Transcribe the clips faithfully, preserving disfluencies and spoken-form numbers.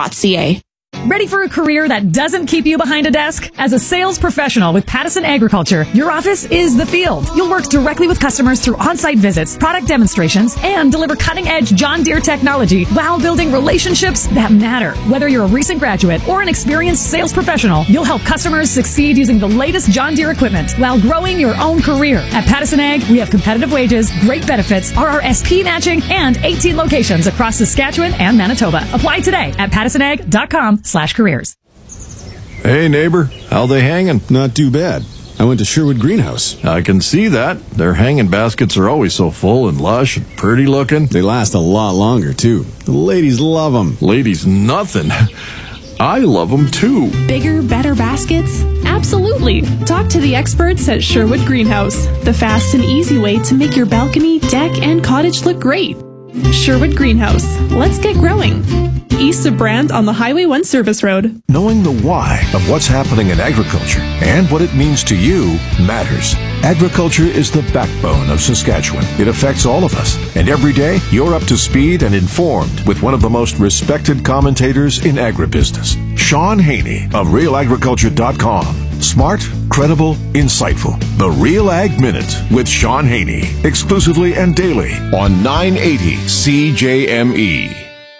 dot c a. Ready for a career that doesn't keep you behind a desk? As a sales professional with Pattison Agriculture, your office is the field. You'll work directly with customers through on-site visits, product demonstrations, and deliver cutting-edge John Deere technology while building relationships that matter. Whether you're a recent graduate or an experienced sales professional, you'll help customers succeed using the latest John Deere equipment while growing your own career. At Pattison Ag, we have competitive wages, great benefits, R R S P matching, and eighteen locations across Saskatchewan and Manitoba. Apply today at pattison ag dot com slash careers. Hey, neighbor, how they hanging? Not too bad. I went to Sherwood Greenhouse. I can see that. Their hanging baskets are always so full and lush and pretty looking. They last a lot longer, too. The ladies love them. Ladies, nothing. I love them, too. Bigger, better baskets? Absolutely. Talk to the experts at Sherwood Greenhouse, the fast and easy way to make your balcony, deck, and cottage look great. Sherwood Greenhouse. Let's get growing. East of Brand on the Highway one Service Road. Knowing the why of what's happening in agriculture and what it means to you matters. Agriculture is the backbone of Saskatchewan. It affects all of us. And every day, you're up to speed and informed with one of the most respected commentators in agribusiness, Sean Haney of real agriculture dot com. Smart, credible, insightful. The Real Ag Minute with Sean Haney. Exclusively and daily on nine eighty C J M E.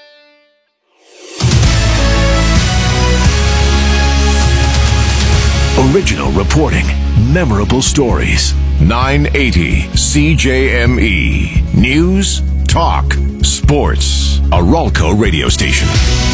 Original reporting, memorable stories. nine eighty C J M E. News, talk, sports. A Ralco radio station.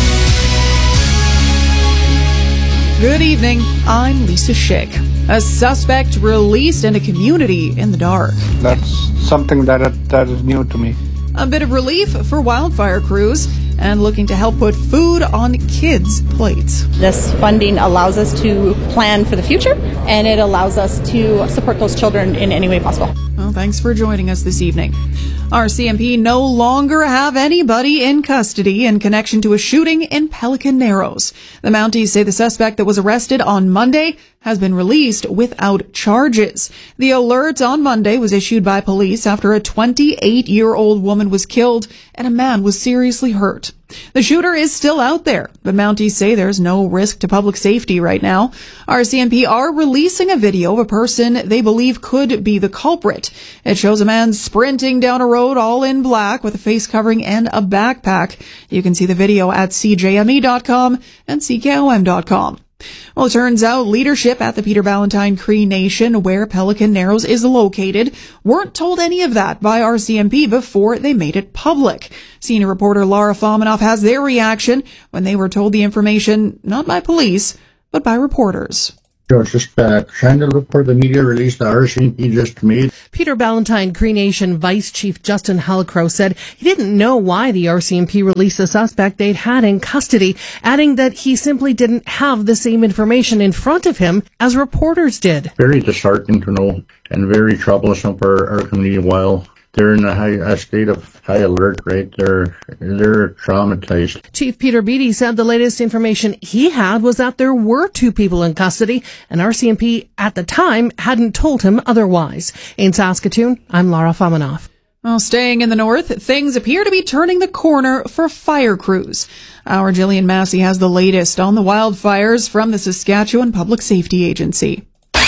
Good evening. I'm Lisa Schick. A suspect released in a community in the dark. That's something that that is new to me. A bit of relief for wildfire crews and looking to help put food on kids' plates. This funding allows us to plan for the future, and it allows us to support those children in any way possible. Well, thanks for joining us this evening. R C M P no longer have anybody in custody in connection to a shooting in Pelican Narrows. The Mounties say the suspect that was arrested on Monday has been released without charges. The alert on Monday was issued by police after a twenty-eight-year-old woman was killed and a man was seriously hurt. The shooter is still out there, but Mounties say there's no risk to public safety right now. R C M P are releasing a video of a person they believe could be the culprit. It shows a man sprinting down a road all in black with a face covering and a backpack. You can see the video at C J M E dot com and C K O M dot com. Well, it turns out leadership at the Peter Ballantine Cree Nation, where Pelican Narrows is located, weren't told any of that by R C M P before they made it public. Senior reporter Laura Fominoff has their reaction when they were told the information not by police, but by reporters. So it's just uh, trying to look for the media release that R C M P just made. Peter Ballantine Cree Nation Vice Chief Justin Hallicrow said he didn't know why the R C M P released the suspect they'd had in custody, adding that he simply didn't have the same information in front of him as reporters did. Very disheartening to know and very troublesome for our community while they're in a, high, a state of high alert, right? They're, they're traumatized. Chief Peter Beattie said the latest information he had was that there were two people in custody, and R C M P at the time hadn't told him otherwise. In Saskatoon, I'm Laura Fominoff. Well, staying in the north, things appear to be turning the corner for fire crews. Our Jillian Massey has the latest on the wildfires from the Saskatchewan Public Safety Agency.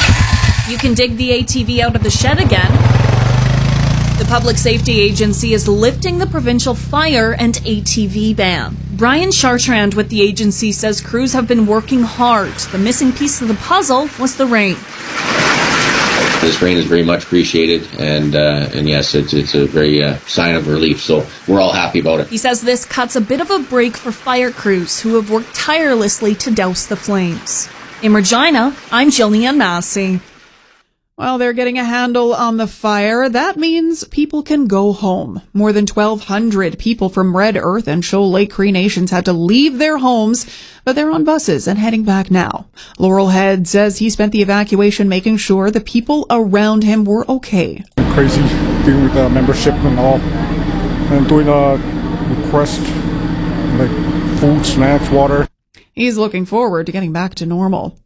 You can dig the A T V out of the shed again. The Public Safety Agency is lifting the provincial fire and A T V ban. Brian Chartrand with the agency says crews have been working hard. The missing piece of the puzzle was the rain. This rain is very much appreciated, and uh, and yes, it's it's a very uh, sign of relief, so we're all happy about it. He says this cuts a bit of a break for fire crews who have worked tirelessly to douse the flames. In Regina, I'm Jillian Massey. While they're getting a handle on the fire, that means people can go home. More than twelve hundred people from Red Earth and Shoal Lake Cree Nations had to leave their homes, but they're on buses and heading back now. Laurel Head says he spent the evacuation making sure the people around him were okay. Crazy dealing with the membership and all, and doing a request, like food, snacks, water. He's looking forward to getting back to normal.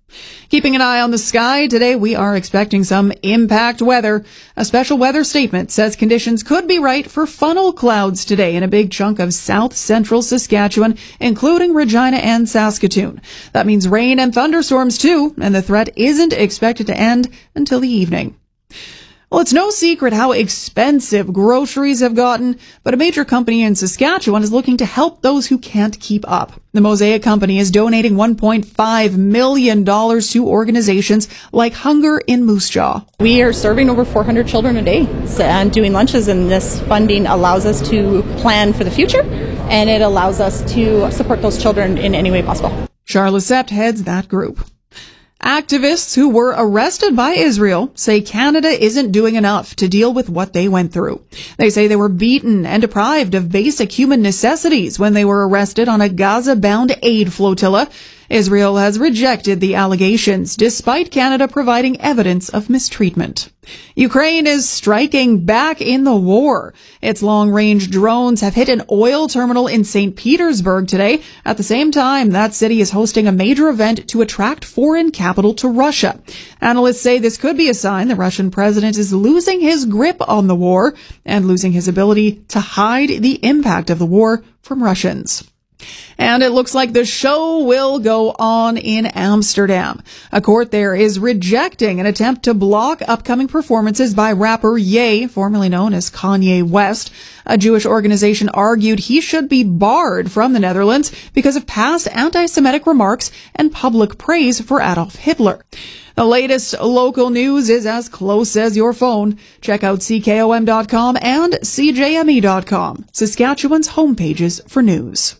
Keeping an eye on the sky, today we are expecting some impact weather. A special weather statement says conditions could be right for funnel clouds today in a big chunk of south central Saskatchewan, including Regina and Saskatoon. That means rain and thunderstorms too, and the threat isn't expected to end until the evening. Well, it's no secret how expensive groceries have gotten, but a major company in Saskatchewan is looking to help those who can't keep up. The Mosaic Company is donating one point five million dollars to organizations like Hunger in Moose Jaw. We are serving over four hundred children a day and doing lunches, and this funding allows us to plan for the future, and it allows us to support those children in any way possible. Charlotte Sept heads that group. Activists who were arrested by Israel say Canada isn't doing enough to deal with what they went through. They say they were beaten and deprived of basic human necessities when they were arrested on a Gaza-bound aid flotilla. Israel has rejected the allegations, despite Canada providing evidence of mistreatment. Ukraine is striking back in the war. Its long-range drones have hit an oil terminal in Saint Petersburg today. At the same time, that city is hosting a major event to attract foreign capital to Russia. Analysts say this could be a sign the Russian president is losing his grip on the war and losing his ability to hide the impact of the war from Russians. And it looks like the show will go on in Amsterdam. A court there is rejecting an attempt to block upcoming performances by rapper Ye, formerly known as Kanye West. A Jewish organization argued he should be barred from the Netherlands because of past anti-Semitic remarks and public praise for Adolf Hitler. The latest local news is as close as your phone. Check out C K O M dot com and C J M E dot com, Saskatchewan's homepages for news.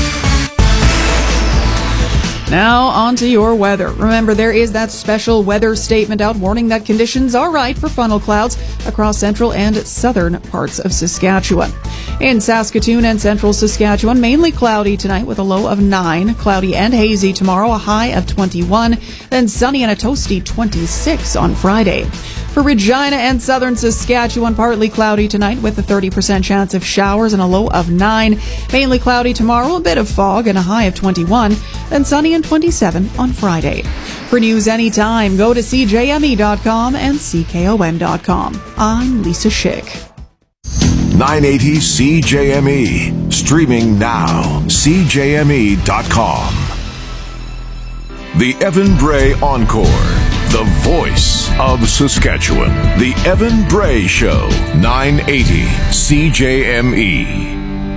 Now on to your weather. Remember, there is that special weather statement out warning that conditions are right for funnel clouds across central and southern parts of Saskatchewan. In Saskatoon and central Saskatchewan, mainly cloudy tonight with a low of nine. Cloudy and hazy tomorrow, a high of twenty-one. Then sunny and a toasty twenty-six on Friday. For Regina and southern Saskatchewan, partly cloudy tonight with a thirty percent chance of showers and a low of nine. Mainly cloudy tomorrow, a bit of fog and a high of twenty-one. Then sunny and twenty-seven on Friday. For news anytime, go to C J M E dot com and C K O M dot com. I'm Lisa Schick. nine eighty C J M E. Streaming now. C J M E dot com. The Evan Bray Encore. The voice of Saskatchewan. The Evan Bray Show. nine eighty C J M E.